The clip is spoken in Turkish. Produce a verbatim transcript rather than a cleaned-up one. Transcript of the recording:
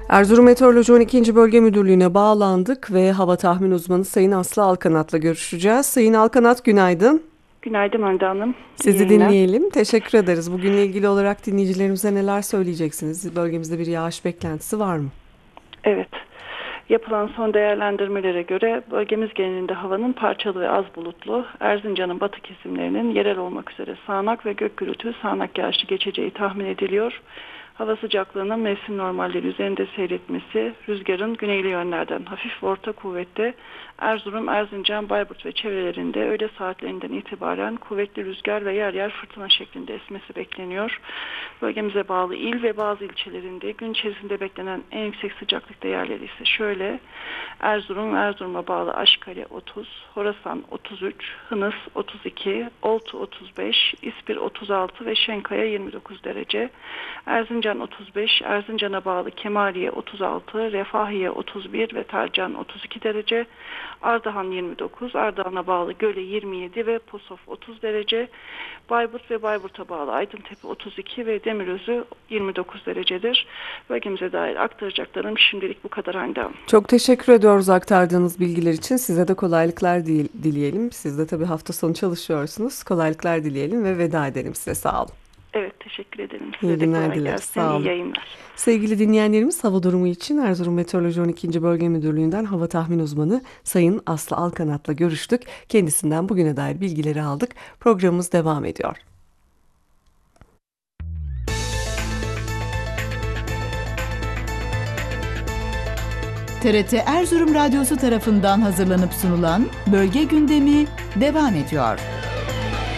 Erzurum Meteoroloji on ikinci. Bölge Müdürlüğü'ne bağlandık ve hava tahmin uzmanı Sayın Aslı Alkanat'la görüşeceğiz. Sayın Alkanat, günaydın. Günaydın Hande Hanım. İyi Sizi yayınlar. dinleyelim. Teşekkür ederiz. Bugünle ilgili olarak dinleyicilerimize neler söyleyeceksiniz? Bölgemizde bir yağış beklentisi var mı? Evet. Yapılan son değerlendirmelere göre bölgemiz genelinde havanın parçalı ve az bulutlu, Erzincan'ın batı kesimlerinin yerel olmak üzere sağanak ve gök gürültülü sağanak yağışlı geçeceği tahmin ediliyor. Hava sıcaklığının mevsim normalleri üzerinde seyretmesi, rüzgarın güneyli yönlerden hafif ve orta kuvvette Erzurum, Erzincan, Bayburt ve çevrelerinde öğle saatlerinden itibaren kuvvetli rüzgar ve yer yer fırtına şeklinde esmesi bekleniyor. Bölgemize bağlı il ve bazı ilçelerinde gün içerisinde beklenen en yüksek sıcaklık değerleri ise şöyle: Erzurum, Erzurum'a bağlı Aşkale otuz, Horasan otuz üç, Hınıs otuz iki, Oltu otuz beş, İspir otuz altı ve Şenkaya yirmi dokuz derece. Erzincan otuz beş, Erzincan'a bağlı Kemaliye otuz altı, Refahiye otuz bir ve Tercan otuz iki derece. Ardahan yirmi dokuz, Ardahan'a bağlı Göle yirmi yedi ve Posof otuz derece. Bayburt ve Bayburt'a bağlı Aydıntepe otuz iki ve Demirözü yirmi dokuz derecedir. Bölgemize dair aktaracaklarım şimdilik bu kadar Hande Hanım. Çok teşekkür ediyoruz aktardığınız bilgiler için. Size de kolaylıklar dileyelim. Siz de tabii hafta sonu çalışıyorsunuz. Kolaylıklar dileyelim ve veda edelim size. Sağ olun. Evet, teşekkür ederim. İyi Size de günler kolay dileriz. gelsin. Sağ olun. İyi yayınlar. Sevgili dinleyenlerimiz, hava durumu için Erzurum Meteoroloji on ikinci. Bölge Müdürlüğü'nden hava tahmin uzmanı Sayın Aslı Alkanat'la görüştük. Kendisinden bugüne dair bilgileri aldık. Programımız devam ediyor. T R T Erzurum Radyosu tarafından hazırlanıp sunulan Bölge Gündemi devam ediyor.